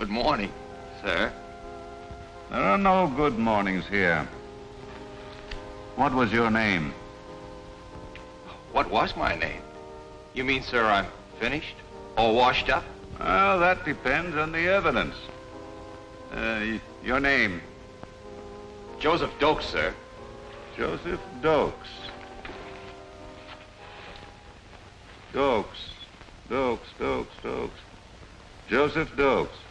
Good morning, sir. There are no good mornings here. What was your name? What was my name? You mean, sir, I'm finished? All washed up? Well, that depends on the evidence. Your name? Joseph Dokes, sir. Joseph Dokes. Dokes. Joseph Dokes.